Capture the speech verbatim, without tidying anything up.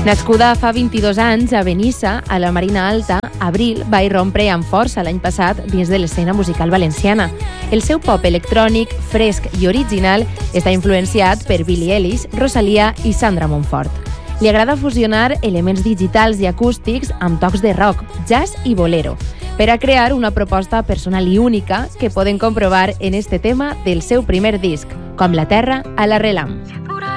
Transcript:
Nascuda fa vint-i-dos anys a Benissa, a la Marina Alta, Abril va irrompre amb força l'any passat dins de l'escena musical valenciana. El seu pop electrònic, fresc i original, està influenciat per Billie Eilish, Rosalía i Sandra Montfort. Li agrada fusionar elements digitals i acústics amb tocs de rock, jazz i bolero, per a crear una proposta personal i única que poden comprovar en este tema del seu primer disc, Com la terra a la relam.